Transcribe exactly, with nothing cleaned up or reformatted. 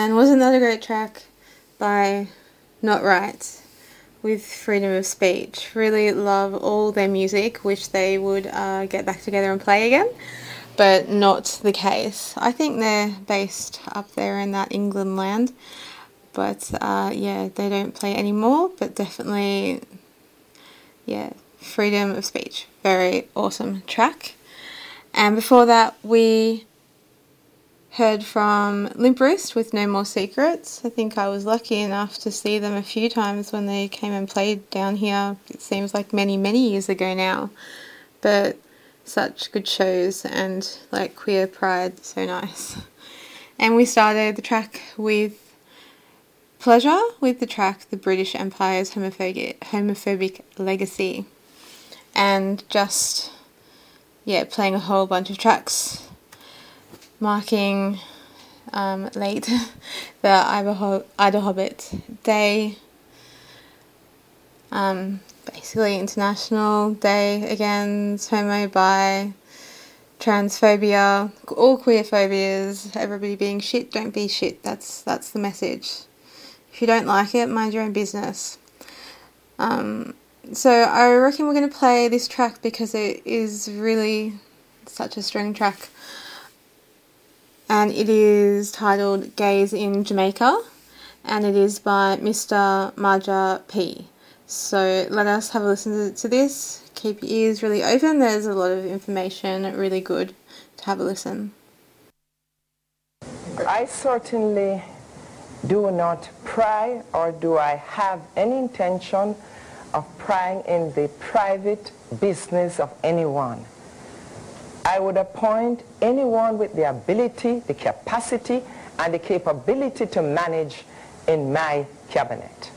And wasn't that a great track by Not Right with Freedom of Speech? Really love all their music. Wish they would uh, get back together and play again, but not the case. I think they're based up there in that England land, but uh, yeah, they don't play anymore, but definitely, yeah, Freedom of Speech. Very awesome track. And before that, we heard from Limp Wrist with No More Secrets. I think I was lucky enough to see them a few times when they came and played down here. It seems like many, many years ago now. But such good shows, and like Queer Pride, so nice. And we started the track with Pleasure with the track The British Empire's Homophobic, homophobic Legacy. And just, yeah, playing a whole bunch of tracks marking um, late the Idle Hobbit Day, um, basically International Day against homo, bi, transphobia, all queer phobias, everybody being shit, don't be shit. That's that's the message. If you don't like it, mind your own business. Um, so I reckon we're going to play this track because it is really such a strong track. And it is titled Gays in Jamaica, and it is by Mister Marja P. So let us have a listen to this. Keep your ears really open. There's a lot of information, really good to have a listen. I certainly do not pry, or do I have any intention of prying in the private business of anyone. I would appoint anyone with the ability, the capacity, and the capability to manage in my cabinet.